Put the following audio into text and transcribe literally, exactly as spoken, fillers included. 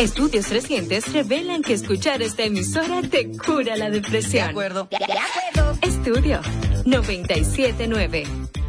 Estudios recientes revelan que escuchar esta emisora te cura la depresión. De acuerdo. De acuerdo. Estudio noventa y siete punto nueve.